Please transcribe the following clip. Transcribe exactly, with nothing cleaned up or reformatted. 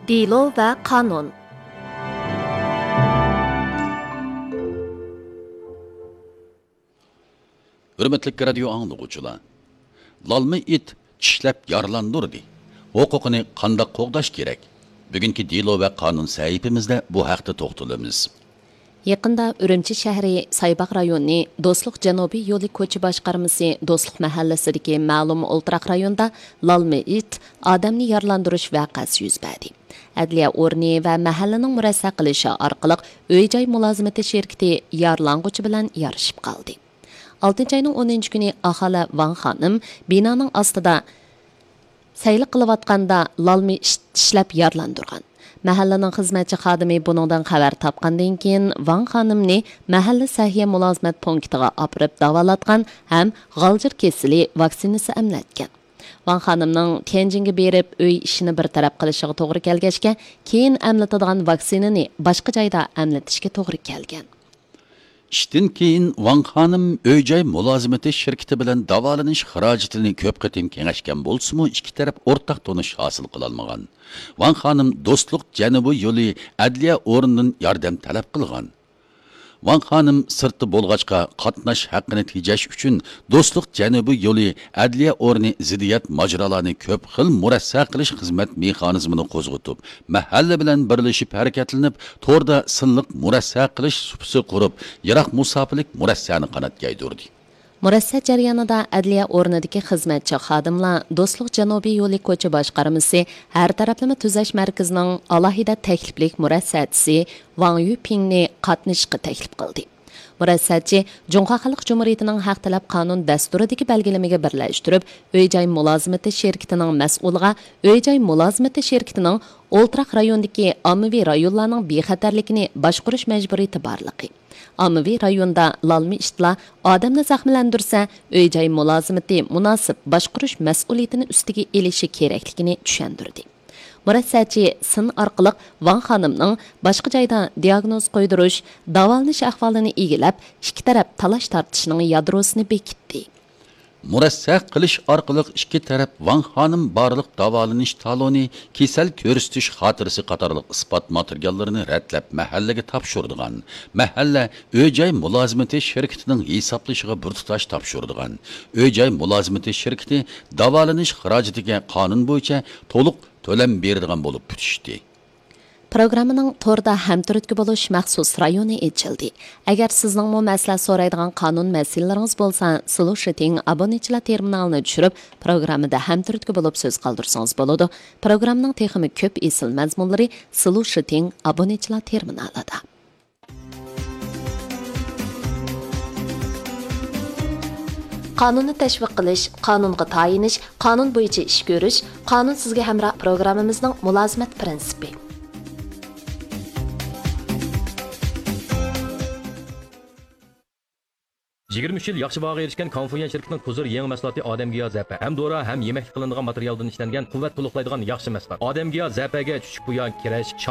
Dilo ve kanun. Hürmetlik radio anlıqçılar. Lalmy it tishlab yaralandırdı. Huquqini qanday qo'g'dash kerak? Bugungi dilo va qonun sahifamizda bu haqda to'xtalamiz. Yaqında Ürümçi shahri Saybaq rayoni Do'stlik Janubiy yo'li ko'cha boshqarmasi Do'stlik mahallasidagi ma'lum o'ltiraq rayonda lalmy it odamni yaralantirish voqeasi yuz berdi. Adliya o'rni va mahallaning murassa qilishi orqali uy-joy mulozimati shirkati yaralang'uchi bilan yarashib qoldi. oltinchi ayning o'ninchi kuni aholi Van xonim binoning ostida sayli qilayotganda lalmy tishlab yaralandırgan. Mahallaning xizmatchi xodimi buningdan xabar topgandan keyin Van xonimni mahalla sahiya mulozimat punktiga olib davolatgan ham g'aljir kesili vaksinasi emlatgan. Van xonimning Tianjinga berib uy ishini bir taraf qilishiga to'g'ri kelgachga, keyin emlatadigan vaksinani boshqa joyda emlatishga to'g'ri kelgan. İşten keyin Van xonim uy-joy mulozimati shirkati bilan davolanish xarajatini ko'p qatim kengashgan bo'lsa-mu, ikki taraf o'rtaq tonish hosil qilolmagan. Van xonim Do'stlik Janubiy yo'li adliya o'rnidan yordam talab qilgan. Van xonim sirti bo'lg'achqa qatnash haqqini tejash uchun Do'stlik Janubiy yo'li adliya o'rni ziddiyat majralarini ko'p xil murassa qilish xizmat mexanizmini qo'zg'atib, mahalla bilan birlashib harakatlanib, to'rda sinliq murassa qilish supsi qurib, yiroq musofirlik murassani qanotga yaydirdi. Murassa jarayonida adliya o'rnidagi xizmatchi xodimlar Do'stlik Janubiy yo'li ko'cha boshqarmasi har taraflama tuzash markazining alohida takliflik murassachisi Wang Yupingni qatnashishga taklif qildi. Murassachi Junxo Xalq Jumhuriyatining haq talab qonun dasturidagi belgilamaga birlashtirib, uy-joy mulozimati shirkatining mas'uliga uy-joy mulozimati shirkatining o'ltiraq rayondagi ommaviy rayonlarning bexatarligini boshqarish majburiyati borligi. Ommaviy rayonda lalmy itlar odamni zaxmlandirsa, uy-joy mulozimati munosib boshqarish mas'uliyatini ustiga elishi kerakligini tushuntirdi. Murassachi sin orqali Van xonimning boshqa joyda diagnoz qo'ydirish, davolanish ahvolini egilab, ikki taraf talash tortishning yadrosini bekitdi. Murassa qilish orqali ikki taraf Van xonim barliq davolanish taloni, kasal ko'rsatish xotirasi qatorliq isbot materiallarini ratlab mahallaga topshirdigan. Mahalla uy-joy mulozimati shirkatining hisoblashiga bir tutash topshirdigan. Uy-joy mulozimati shirkati davolanish xarajatiga qonun bo'yicha to'liq to'lam beradigan bo'lib tutishdi. Programmaning to'rda hamturtki bo'lish maxsus rayoni ochildi. Agar sizning mu maslahat so'raydigan qonun masalalaringiz bo'lsa, Solution abonechilar terminalini tushirib, programmada hamturtki bo'lib so'z qoldirsangiz bo'ladi. Programmaning texnik ko'p esil mazmunlari Solution abonechilar terminalida. Qonunni tashviq qilish, qonunga tayinish, qonun bo'yicha ish ko'rish, qonun sizga hamroh programmamizning mulozimat prinsipi. yigirma uch yil yaxshi bahoga erishgan Konfuyan shirkatining Kuzur yangi mahsuloti odamga zapa, ham dora, ham yemaklik qilinadigan materialdan ishlangan quvvat to'liqlaydigan yaxshi mahsulot. Odamga zapaga chuchuk buyon kirash